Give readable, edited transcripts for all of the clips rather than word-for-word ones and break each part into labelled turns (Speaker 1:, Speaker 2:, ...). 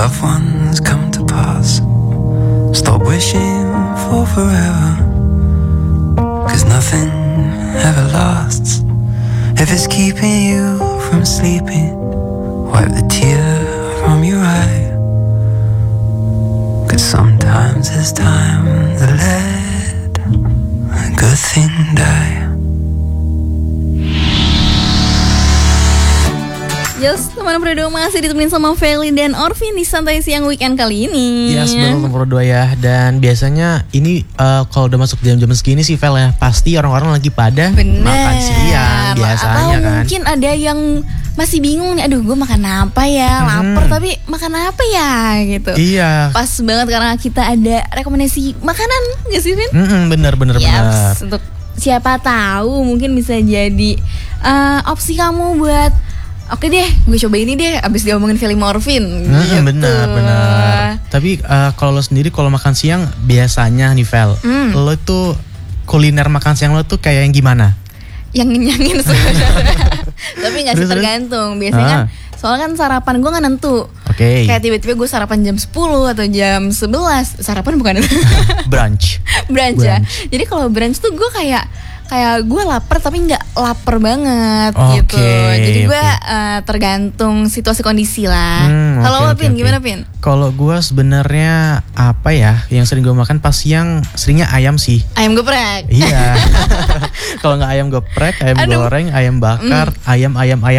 Speaker 1: loved ones come to pass. Stop wishing for forever, 'cause nothing ever lasts. If it's keeping you from sleeping, wipe the tear from your eye, 'cause sometimes it's time to let a good thing die.
Speaker 2: Yes, teman berdua masih ditemenin sama Feli dan Orvin di Santai Siang Weekend kali ini.
Speaker 3: Yes, betul teman berdua ya. Dan biasanya ini kalau udah masuk jam-jam segini sih Fel ya, pasti orang-orang lagi pada makan siang biasanya.
Speaker 2: Atau
Speaker 3: kan
Speaker 2: mungkin ada yang masih bingung nih, aduh gue makan apa ya, lapar tapi makan apa ya gitu.
Speaker 3: Iya.
Speaker 2: Pas banget karena kita ada rekomendasi makanan, gak sih Vin?
Speaker 3: Bener.
Speaker 2: Untuk siapa tahu mungkin bisa jadi opsi kamu buat oke deh, gue coba ini deh abis diomongin film Orvin gitu.
Speaker 3: Bener. Tapi kalau lo sendiri kalau makan siang biasanya nih Vel, lo tuh kuliner makan siang lo tuh kayak yang gimana?
Speaker 2: Yang ngenyangin sebenarnya. Tapi gak sih, tergantung. Biasanya kan soalnya kan sarapan gue gak nentu. Kayak tiba-tiba gue sarapan jam 10 atau jam 11. Sarapan bukan
Speaker 3: Brunch
Speaker 2: ya. Jadi kalau brunch tuh gue kayak gue lapar tapi nggak lapar banget gitu. Jadi gue tergantung situasi kondisi lah. Kalau Pin gimana Pin?
Speaker 3: Kalau gue sebenarnya apa ya yang sering gue makan pas siang seringnya ayam sih.
Speaker 2: Ayam geprek.
Speaker 3: Iya. Kalau nggak ayam geprek, ayam goreng, ayam bakar, ayam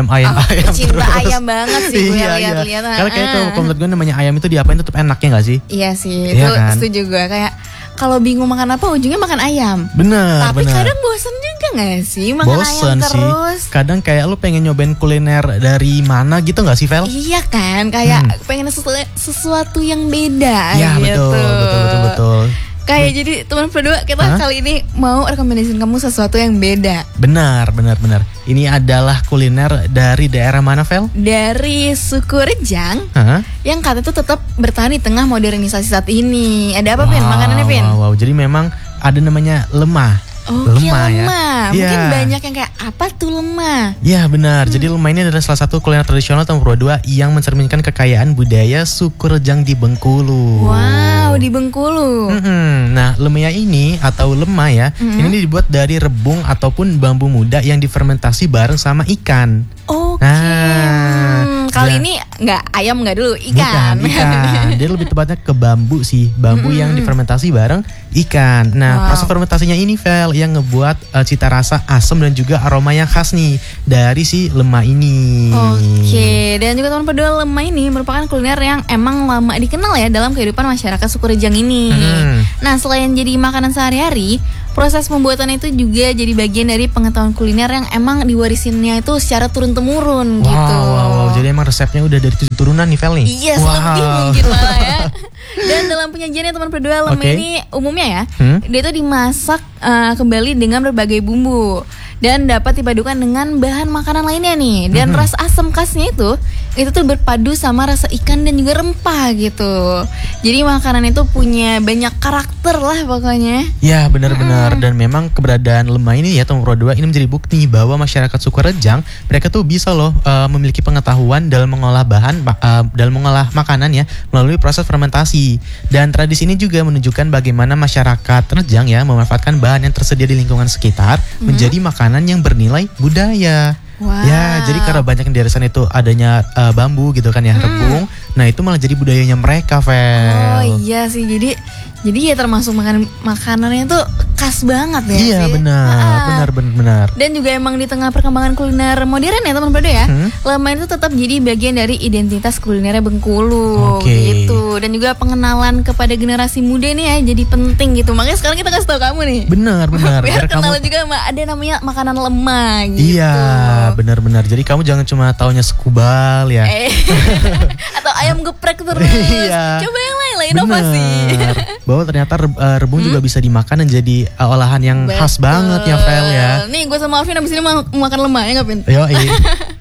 Speaker 2: cinta
Speaker 3: terus.
Speaker 2: Ayam banget sih gue lihat-lihat.
Speaker 3: Karena kayak itu menurut gue namanya ayam itu diapain tetap enaknya nggak sih?
Speaker 2: Iya sih, itu kan? Setuju gue. Kayak kalau bingung makan apa ujungnya makan ayam. Tapi kadang bosen juga gak sih makan ayam terus?
Speaker 3: Kadang kayak lu pengen nyobain kuliner dari mana gitu gak sih Vel?
Speaker 2: Iya kan, kayak pengen sesuatu yang beda
Speaker 3: ya,
Speaker 2: gitu.
Speaker 3: Betul.
Speaker 2: Kayak jadi teman berdua kita kali ini mau rekomendasiin kamu sesuatu yang beda.
Speaker 3: Benar. Ini adalah kuliner dari daerah mana Vel?
Speaker 2: Dari suku Rejang. Yang katanya tuh tetap bertahan di tengah modernisasi saat ini. Ada apa Pin? Makanannya Pin?
Speaker 3: Wow, jadi memang ada namanya lemah.
Speaker 2: Lemah ya. Mungkin
Speaker 3: ya.
Speaker 2: banyak yang kayak apa tuh lemah?
Speaker 3: Ya benar. Jadi lemah ini adalah salah satu kuliner tradisional tahun 2022 yang mencerminkan kekayaan budaya suku Rejang di Bengkulu.
Speaker 2: Wow, di Bengkulu.
Speaker 3: Nah, lemah ini atau lemah ya, ini dibuat dari rebung ataupun bambu muda yang difermentasi bareng sama ikan.
Speaker 2: Kali ini nggak ayam nggak dulu, ikan.
Speaker 3: Bukan, ikan. Dia lebih tepatnya ke bambu sih, bambu yang difermentasi bareng ikan. Nah, proses fermentasinya ini Vel yang ngebuat cita rasa asam dan juga aroma yang khas nih dari si lemah ini.
Speaker 2: Dan juga teman berdua, lemah ini merupakan kuliner yang emang lama dikenal ya dalam kehidupan masyarakat suku Rejang ini. Nah, selain jadi makanan sehari-hari, proses pembuatannya itu juga jadi bagian dari pengetahuan kuliner yang emang diwarisinnya itu secara turun-temurun gitu.
Speaker 3: Wow, jadi emang resepnya udah dari 7 turunan nih Vel nih.
Speaker 2: Iya, lebih mungkin malah ya. Dan dalam penyajiannya teman berdua, lemah ini umumnya ya, dia itu dimasak kembali dengan berbagai bumbu dan dapat dipadukan dengan bahan makanan lainnya nih. Dan rasa asam khasnya itu tuh berpadu sama rasa ikan dan juga rempah gitu. Jadi makanan itu punya banyak karakter lah pokoknya.
Speaker 3: Ya benar-benar. Dan memang keberadaan lemah ini ya teman berdua ini menjadi bukti bahwa masyarakat suku Rejang mereka tuh bisa loh memiliki pengetahuan dalam mengolah dalam mengolah makanan ya melalui proses fermentasi. Dan tradisi ini juga menunjukkan bagaimana masyarakat Rejang ya memanfaatkan bahan yang tersedia di lingkungan sekitar menjadi makanan yang bernilai budaya. Ya, jadi karena banyak yang di sana itu adanya bambu gitu kan ya, rebung. Nah, itu malah jadi budayanya mereka, Vel.
Speaker 2: Oh iya sih, jadi ya termasuk makanannya tuh khas banget ya.
Speaker 3: Iya
Speaker 2: sih.
Speaker 3: benar.
Speaker 2: Dan juga emang di tengah perkembangan kuliner modern ya teman-teman ya, lemah itu tetap jadi bagian dari identitas kulinernya Bengkulu gitu. Dan juga pengenalan kepada generasi muda nih ya jadi penting gitu. Makanya sekarang kita kasih tahu kamu nih.
Speaker 3: Benar.
Speaker 2: Biar kenal juga ada namanya makanan lemah gitu.
Speaker 3: Iya, benar. Jadi kamu jangan cuma taunya sekubal ya.
Speaker 2: Atau ayam geprek terus.
Speaker 3: Iya.
Speaker 2: Coba yang lain lah, inovasi.
Speaker 3: Bahwa ternyata rebung juga bisa dimakan dan jadi olahan yang khas banget ya Vel ya.
Speaker 2: Nih gue sama Alvin abis ini makan lemah ya nggak Pin?
Speaker 3: Yoi.